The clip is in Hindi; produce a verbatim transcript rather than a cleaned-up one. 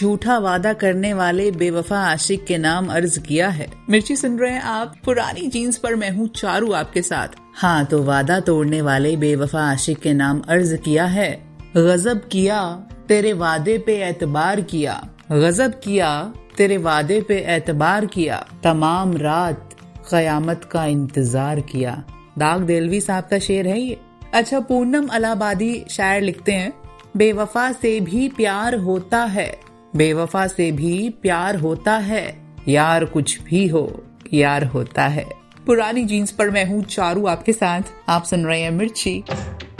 झूठा वादा करने वाले बेवफा आशिक के नाम अर्ज किया है। मिर्ची सुन रहे हैं आप पुरानी जीन्स पर, मैं हूँ चारू आपके साथ। हाँ, तो वादा तोड़ने वाले बेवफा आशिक के नाम अर्ज किया है। गजब किया तेरे वादे पे एतबार किया, गजब किया तेरे वादे पे एतबार किया, तमाम रात कयामत का इंतजार किया। दाग देलवी साहब का शेर है ये। अच्छा, पूनम अलाहाबादी शायर लिखते हैं, बेवफा से भी प्यार होता है, बेवफा से भी प्यार होता है, यार कुछ भी हो यार होता है। पुरानी जीन्स पर मैं हूँ चारू आपके साथ। आप सुन रहे हैं मिर्ची।